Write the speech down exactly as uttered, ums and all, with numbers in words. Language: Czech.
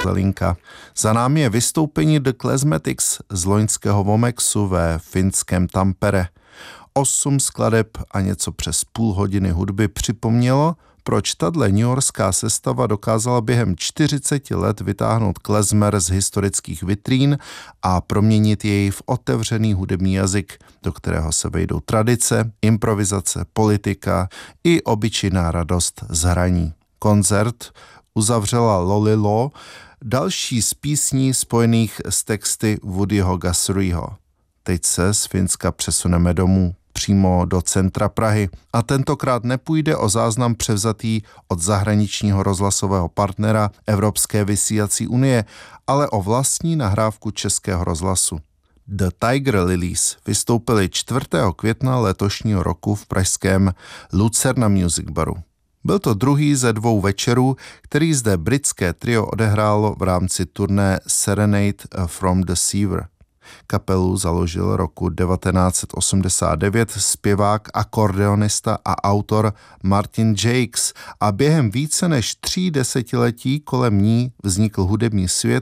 Zelinka. Za námi je vystoupení The Klezmetics z loňského Vomexu ve finském Tampere. Osm skladeb a něco přes půl hodiny hudby připomnělo, proč tato newyorská sestava dokázala během čtyřiceti let vytáhnout klezmer z historických vitrín a proměnit jej v otevřený hudební jazyk, do kterého se vejdou tradice, improvizace, politika i obyčejná radost z hraní. Koncert uzavřela Lolly Law, další z písní spojených s texty Woodyho Guthrieho. Teď se z Finska přesuneme domů, přímo do centra Prahy. A tentokrát nepůjde o záznam převzatý od zahraničního rozhlasového partnera Evropské vysílací unie, ale o vlastní nahrávku Českého rozhlasu. The Tiger Lilies vystoupili čtvrtého května letošního roku v pražském Lucerna Music Baru. Byl to druhý ze dvou večerů, který zde britské trio odehrálo v rámci turné Serenade from the Sewer. Kapelu založil roku devatenáct set osmdesát devět zpěvák, akordeonista a autor Martin Jakes a během více než tří desetiletí kolem ní vznikl hudební svět,